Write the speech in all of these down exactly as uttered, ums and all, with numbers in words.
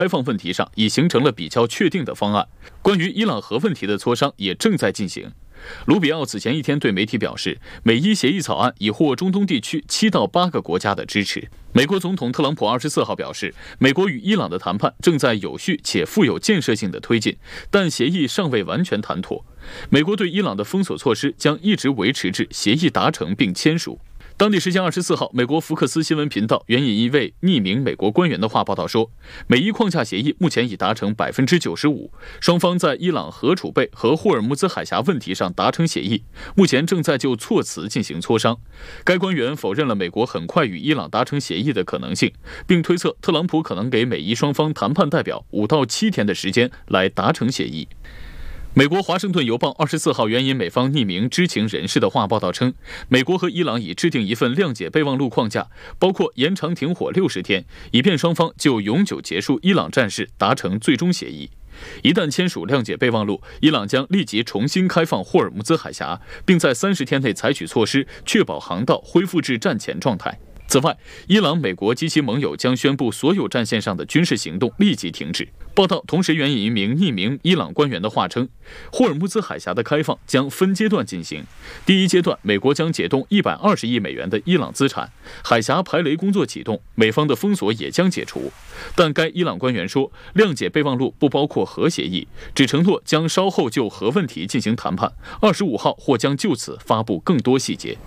开放问题上已形成了比较确定的方案，关于伊朗核问题的磋商也正在进行。卢比奥此前一天对媒体表示，美伊协议草案已获中东地区七到八个国家的支持。美国总统特朗普二十四号表示，美国与伊朗的谈判正在有序且富有建设性的推进，但协议尚未完全谈妥。美国对伊朗的封锁措施将一直维持至协议达成并签署。当地时间二十四号，美国福克斯新闻频道援引一位匿名美国官员的话报道说，美伊框架协议目前已达成百分之九十五，双方在伊朗核储备和霍尔木兹海峡问题上达成协议，目前正在就措辞进行磋商。该官员否认了美国很快与伊朗达成协议的可能性，并推测特朗普可能给美伊双方谈判代表五到七天的时间来达成协议。美国《华盛顿邮报》二十四号援引美方匿名知情人士的话报道称，美国和伊朗已制定一份谅解备忘录框架，包括延长停火六十天，以便双方就永久结束伊朗战事达成最终协议。一旦签署谅解备忘录，伊朗将立即重新开放霍尔木兹海峡，并在三十天内采取措施，确保航道恢复至战前状态。此外，伊朗、美国及其盟友将宣布所有战线上的军事行动立即停止。报道同时援引一名匿名伊朗官员的话称，霍尔木兹海峡的开放将分阶段进行。第一阶段，美国将解冻一百二十亿美元的伊朗资产，海峡排雷工作启动，美方的封锁也将解除。但该伊朗官员说，谅解备忘录不包括核协议，只承诺将稍后就核问题进行谈判。二十五号或将就此发布更多细节。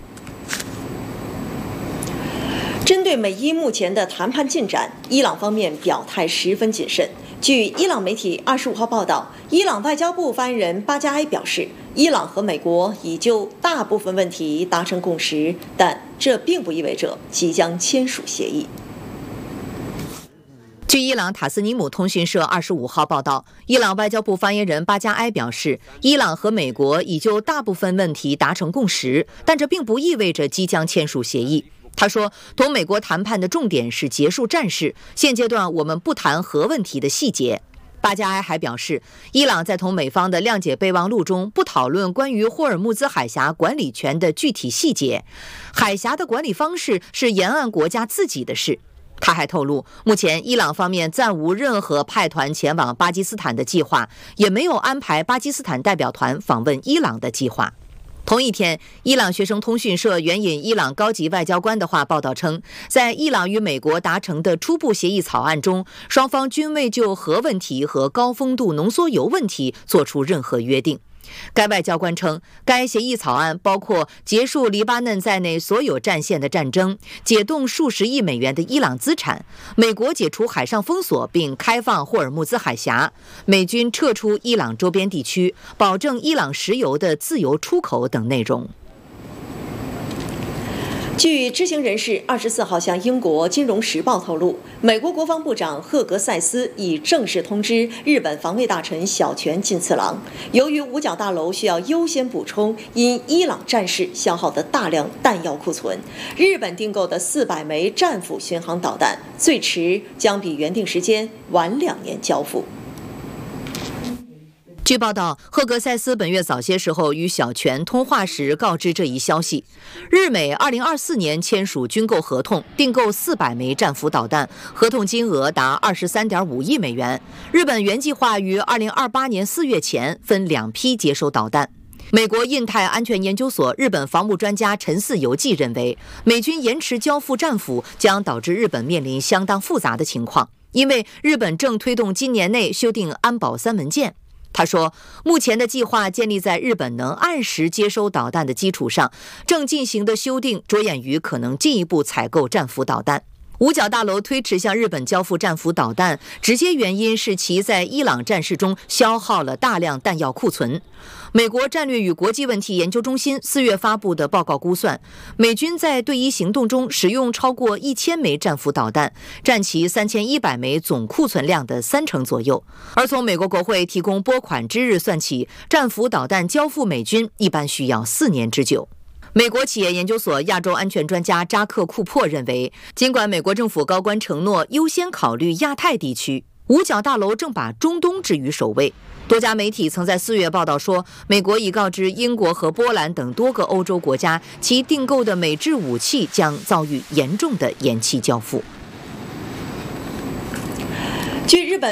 针对美伊目前的谈判进展，伊朗方面表态十分谨慎。据伊朗媒体二十五号报道，伊朗外交部发言人巴加埃表示，伊朗和美国已就大部分问题达成共识，但这并不意味着即将签署协议。 据伊朗塔斯尼姆通讯社二十五号报道，伊朗外交部发言人巴加埃表示，伊朗和美国已就大部分问题达成共识，但这并不意味着即将签署协议。他说，同美国谈判的重点是结束战事，现阶段我们不谈核问题的细节。巴加埃还表示，伊朗在同美方的谅解备忘录中不讨论关于霍尔木兹海峡管理权的具体细节，海峡的管理方式是沿岸国家自己的事。他还透露，目前伊朗方面暂无任何派团前往巴基斯坦的计划，也没有安排巴基斯坦代表团访问伊朗的计划。同一天，伊朗学生通讯社援引伊朗高级外交官的话报道称，在伊朗与美国达成的初步协议草案中，双方均未就核问题和高丰度浓缩铀问题做出任何约定。该外交官称，该协议草案包括结束黎巴嫩在内所有战线的战争，解冻数十亿美元的伊朗资产，美国解除海上封锁并开放霍尔木兹海峡，美军撤出伊朗周边地区，保证伊朗石油的自由出口等内容。 据知情人士二十四号向英国《金融时报》透露，美国国防部长赫格塞斯已正式通知日本防卫大臣小泉进次郎，由于五角大楼需要优先补充因伊朗战事消耗的大量弹药库存，日本订购的四百枚战斧巡航导弹最迟将比原定时间晚两年交付。 据报道，赫格塞斯本月早些时候与小泉通话时告知这一消息。日美二零二四年签署军购合同，订购四百枚战斧导弹，合同金额达二十三点五亿美元。日本原计划于二零二八年四月前分两批接收导弹。美国印太安全研究所日本防务专家陈四游纪认为，美军延迟交付战斧将导致日本面临相当复杂的情况，因为日本正推动今年内修订安保三文件。他说，目前的计划建立在日本能按时接收导弹的基础上，正进行的修订着眼于可能进一步采购战斧导弹。五角大楼推迟向日本交付战斧导弹，直接原因是其在伊朗战事中消耗了大量弹药库存。美国战略与国际问题研究中心四月发布的报告估算，美军在对伊行动中使用超过一千枚战斧导弹，占其三千一百枚总库存量的三成左右。而从美国国会提供拨款之日算起，战斧导弹交付美军一般需要四年之久。美国企业研究所亚洲安全专家扎克·库珀认为，尽管美国政府高官承诺优先考虑亚太地区，五角大楼正把中东置于首位。多家媒体曾在四月报道说，美国已告知英国和波兰等多个欧洲国家，其订购的美制武器将遭遇严重的延期交付。 据日本